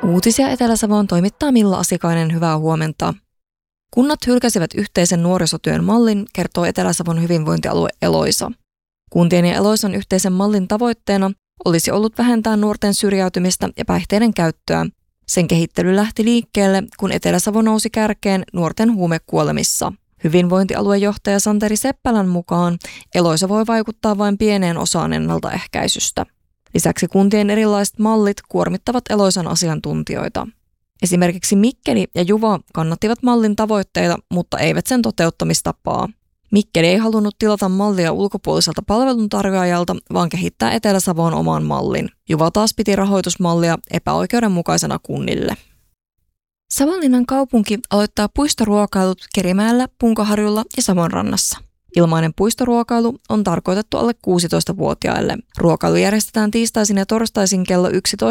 Uutisia Etelä-Savoon toimittaa Milla Asikainen, hyvää huomenta. Kunnat hylkäsivät yhteisen nuorisotyön mallin, kertoo Etelä-Savon hyvinvointialue Eloisa. Kuntien ja Eloisan yhteisen mallin tavoitteena olisi ollut vähentää nuorten syrjäytymistä ja päihteiden käyttöä. Sen kehittely lähti liikkeelle, kun Etelä-Savo nousi kärkeen nuorten huumekuolemissa. Hyvinvointialuejohtaja Santeri Seppälän mukaan Eloisa voi vaikuttaa vain pieneen osaan ennaltaehkäisystä. Lisäksi kuntien erilaiset mallit kuormittavat Eloisan asiantuntijoita. Esimerkiksi Mikkeli ja Juva kannattivat mallin tavoitteita, mutta eivät sen toteuttamistapaa. Mikkeli ei halunnut tilata mallia ulkopuoliselta palveluntarjoajalta, vaan kehittää Etelä-Savoon oman mallin. Juva taas piti rahoitusmallia epäoikeudenmukaisena kunnille. Savonlinnan kaupunki aloittaa puistoruokailut Kerimäellä, Punkaharjulla ja Savonrannassa. Ilmainen puistoruokailu on tarkoitettu alle 16-vuotiaille. Ruokailu järjestetään tiistaisin ja torstaisin kello 11-11.30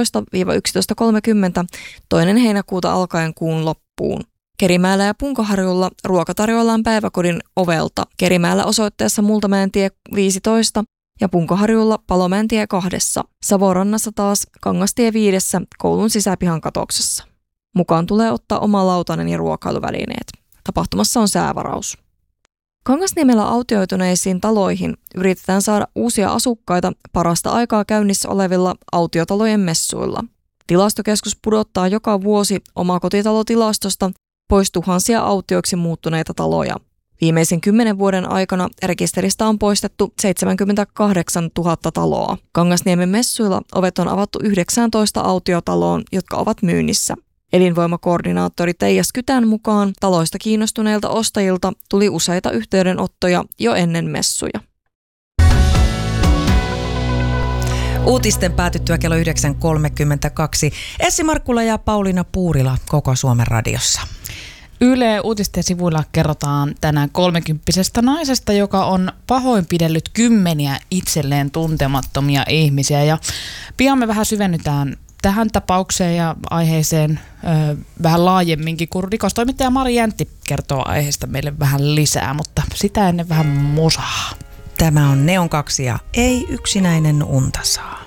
2. heinäkuuta alkaen kuun loppuun. Kerimäellä ja Punkaharjulla ruoka tarjoillaan päiväkodin ovelta. Kerimäellä osoitteessa Multamäentie 15 ja Punkaharjulla Palomäentie 2. Savonrannassa taas Kangastie 5 koulun sisäpihan katoksessa. Mukaan tulee ottaa oma lautanen ja ruokailuvälineet. Tapahtumassa on säävaraus. Kangasniemellä autioituneisiin taloihin yritetään saada uusia asukkaita parasta aikaa käynnissä olevilla autiotalojen messuilla. Tilastokeskus pudottaa joka vuosi omakotitalotilastosta pois tuhansia autioiksi muuttuneita taloja. Viimeisen 10 vuoden aikana rekisteristä on poistettu 78 000 taloa. Kangasniemen messuilla ovet on avattu 19 autiotaloon, jotka ovat myynnissä. Elinvoimakoordinaattori Teija Skytän mukaan taloista kiinnostuneilta ostajilta tuli useita yhteydenottoja jo ennen messuja. Uutisten päätyttyä kello 9.32. Essi Markkula ja Pauliina Puurila Koko Suomen radiossa. Yle Uutisten sivuilla kerrotaan tänään 30-vuotiaasta naisesta, joka on pahoinpidellyt kymmeniä itselleen tuntemattomia ihmisiä. Ja pian me vähän syvennytään tähän tapaukseen ja aiheeseen vähän laajemminkin, kun rikostoimittaja Mari Jäntti kertoo aiheesta meille vähän lisää, mutta sitä ennen vähän musaa. Tämä on Neon 2 ja Ei yksinäinen unta saa.